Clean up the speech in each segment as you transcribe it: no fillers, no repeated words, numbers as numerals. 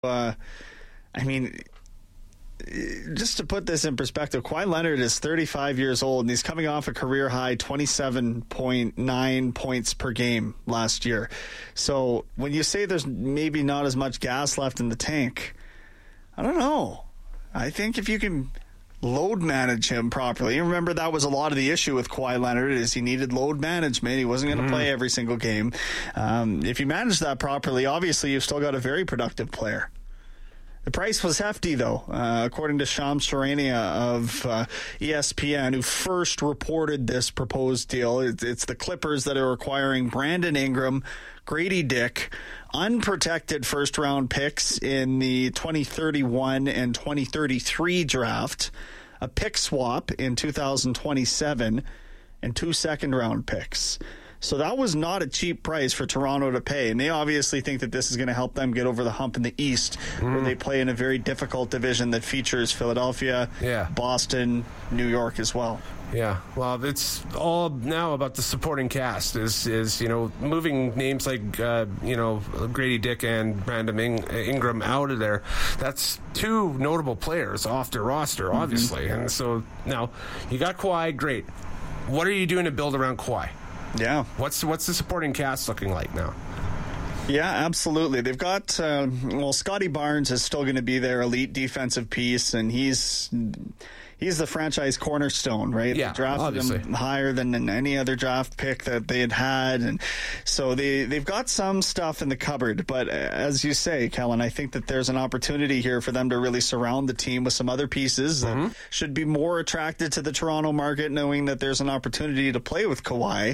I mean, just to put this in perspective, Kawhi Leonard is 35 years old, and he's coming off a career-high 27.9 points per game last year. So when you say there's maybe not as much gas left in the tank, I don't know. I think if you can load manage him properly. You remember that was a lot of the issue with Kawhi Leonard is he needed load management. He wasn't going to play every single game. If you manage that properly, obviously you've still got a very productive player. The price was hefty, though, according to Shams Charania of ESPN, who first reported this proposed deal. It's the Clippers that are acquiring Brandon Ingram, Grady Dick, unprotected first-round picks in the 2031 and 2033 draft, a pick swap in 2027, and 2 second-round picks. So that was not a cheap price for Toronto to pay. And they obviously think that this is going to help them get over the hump in the East, where they play in a very difficult division that features Philadelphia, Boston, New York as well. Yeah, well, it's all now about the supporting cast. Is moving names like Grady Dick and Brandon Ingram out of there. That's two notable players off their roster, obviously. And so now you got Kawhi. Great. What are you doing to build around Kawhi? Yeah. What's the supporting cast looking like now? Yeah, absolutely. They've got, Scotty Barnes is still going to be their elite defensive piece, and he's the franchise cornerstone, right? Yeah, they drafted obviously him higher than any other draft pick that they had. And so they've got some stuff in the cupboard. But as you say, Kellen, I think that there's an opportunity here for them to really surround the team with some other pieces that should be more attracted to the Toronto market, knowing that there's an opportunity to play with Kawhi.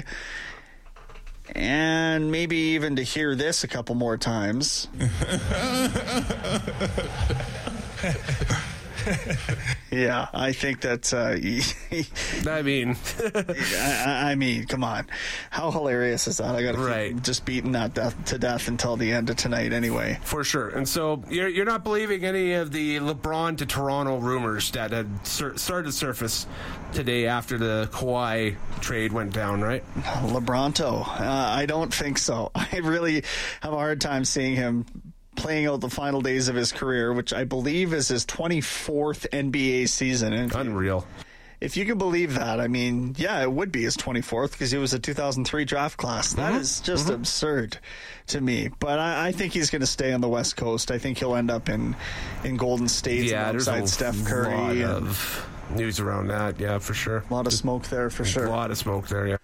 And maybe even to hear this a couple more times. Yeah, I think that. I mean, come on, how hilarious is that? I got to keep just beating that to death until the end of tonight, anyway. For sure. And so you're not believing any of the LeBron to Toronto rumors that had started to surface today after the Kawhi trade went down, right? LeBronto, I don't think so. I really have a hard time seeing him playing out the final days of his career, which I believe is his 24th NBA season. And unreal. If you can believe that, I mean, yeah, it would be his 24th because he was a 2003 draft class. That is just absurd to me. But I think he's going to stay on the West Coast. I think he'll end up in Golden State alongside Steph Curry. Lot of news around that, yeah, for sure. A lot of smoke there, for sure. A lot of smoke there, yeah.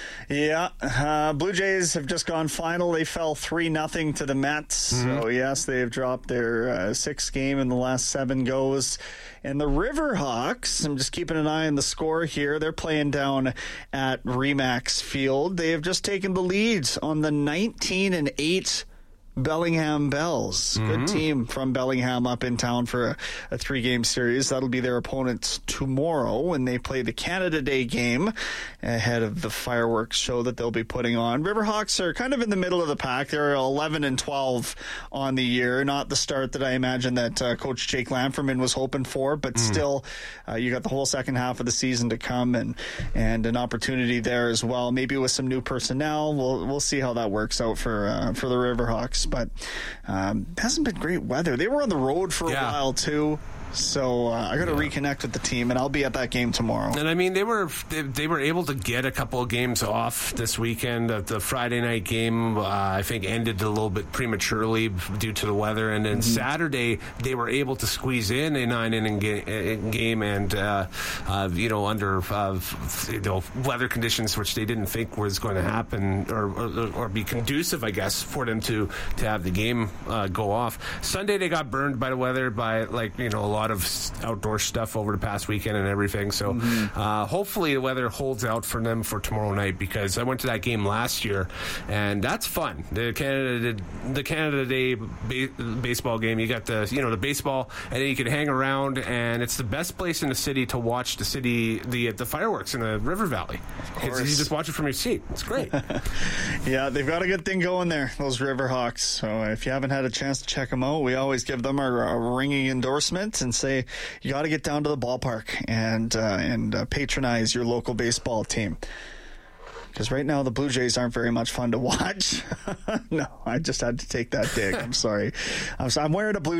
Yeah, Blue Jays have just gone final. They fell 3-0 to the Mets. So, yes, they have dropped their sixth game in the last 7 goes. And the Riverhawks, I'm just keeping an eye on the score here. They're playing down at Remax Field. They have just taken the lead on the 19-8 Bellingham Bells. Good team from Bellingham up in town for a 3-game series. That'll be their opponents tomorrow when they play the Canada Day game ahead of the fireworks show that they'll be putting on. Riverhawks are kind of in the middle of the pack. They're 11-12 on the year. Not the start that I imagine that Coach Jake Lamferman was hoping for, but still, you got the whole second half of the season to come and an opportunity there as well. Maybe with some new personnel. We'll see how that works out for the Riverhawks. But hasn't been great weather. They were on the road for a while too, so I got to reconnect with the team, and I'll be at that game tomorrow. And I mean, they were able to get a couple of games off this weekend. The Friday night game, I think, ended a little bit prematurely due to the weather, and then Saturday they were able to squeeze in a 9-inning game, and under weather conditions which they didn't think was going to happen or be conducive, I guess, for them to have the game go off. Sunday they got burned by the weather by a lot of outdoor stuff over the past weekend and everything. So hopefully the weather holds out for them for tomorrow night, because I went to that game last year and that's fun. The Canada Day baseball game. You got the baseball, and then you can hang around, and it's the best place in the city to watch the fireworks in the River Valley. You just watch it from your seat. It's great. Yeah, they've got a good thing going there, those Riverhawks. So if you haven't had a chance to check them out, we always give them a ringing endorsement and say you got to get down to the ballpark and patronize your local baseball team. Because right now the Blue Jays aren't very much fun to watch. No, I just had to take that dig. I'm sorry. I'm wearing a Blue